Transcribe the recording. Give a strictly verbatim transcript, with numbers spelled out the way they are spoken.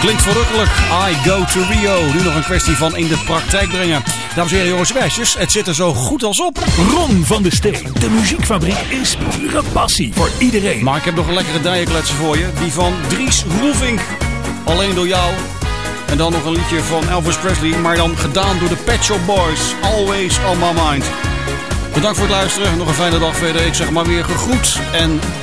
Klinkt verrukkelijk. I go to Rio. Nu nog een kwestie van in de praktijk brengen. Dames en heren, jongens en meisjes, het zit er zo goed als op. Ron van de Steen. De muziekfabriek is pure passie voor iedereen. Maar ik heb nog een lekkere dijenkletser voor je. Die van Dries Roelvink. Alleen door jou. En dan nog een liedje van Elvis Presley. Maar dan gedaan door de Pet Shop Boys. Always on my mind. Bedankt voor het luisteren. Nog een fijne dag verder. Ik zeg maar weer gegroet. En